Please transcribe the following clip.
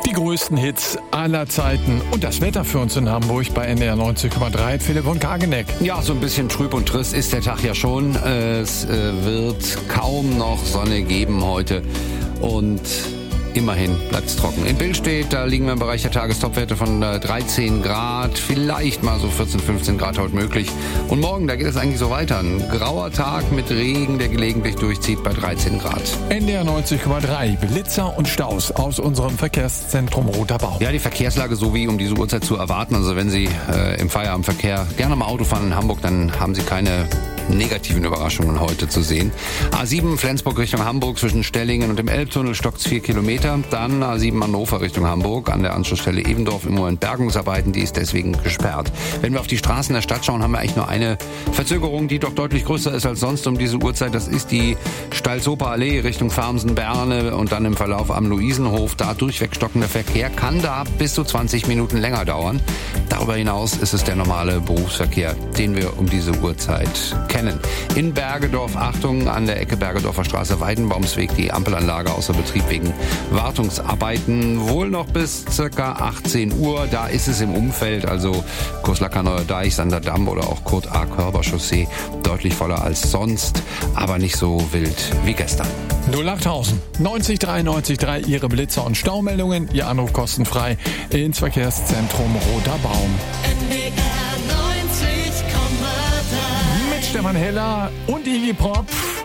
Die größten Hits aller Zeiten und das Wetter für uns in Hamburg bei NDR 90,3. Philipp von Kageneck. Ja, so ein bisschen trüb und trist ist der Tag ja schon. Es wird kaum noch Sonne geben heute und immerhin bleibt es trocken. In Bild steht, da liegen wir im Bereich der Tagestopwerte von 13 Grad, vielleicht mal so 14, 15 Grad heute möglich. Und morgen, da geht es eigentlich so weiter. Ein grauer Tag mit Regen, der gelegentlich durchzieht bei 13 Grad. NDR 90,3, Blitzer und Staus aus unserem Verkehrszentrum Roter Baum. Ja, die Verkehrslage so wie um diese Uhrzeit zu erwarten. Also wenn Sie im Feierabendverkehr gerne mal Auto fahren in Hamburg, dann haben Sie keine negativen Überraschungen heute zu sehen. A7 Flensburg Richtung Hamburg zwischen Stellingen und dem Elbtunnel stockt's 4 Kilometer. Dann A7 Hannover Richtung Hamburg an der Anschlussstelle Evendorf im Moment Bergungsarbeiten, die ist deswegen gesperrt. Wenn wir auf die Straßen der Stadt schauen, haben wir eigentlich nur eine Verzögerung, die doch deutlich größer ist als sonst um diese Uhrzeit. Das ist die Stalzoper Allee Richtung Farmsen-Berne und dann im Verlauf am Luisenhof. Da durchweg stockender Verkehr kann da bis zu 20 Minuten länger dauern. Darüber hinaus ist es der normale Berufsverkehr, den wir um diese Uhrzeit kennen. In Bergedorf, Achtung, an der Ecke Bergedorfer Straße, Weidenbaumsweg, die Ampelanlage außer Betrieb wegen Wartungsarbeiten. Wohl noch bis circa 18 Uhr. Da ist es im Umfeld, also Kurslacker Neuer Deich, Sanderdamm oder auch Kurt-A-Körber-Chaussee deutlich voller als sonst, aber nicht so wild wie gestern. 08000 90 93 3, Ihre Blitzer- und Staumeldungen, Ihr Anruf kostenfrei ins Verkehrszentrum Roter Baum. NDR 90,3. Mit Stefan Heller und Iggy Pop.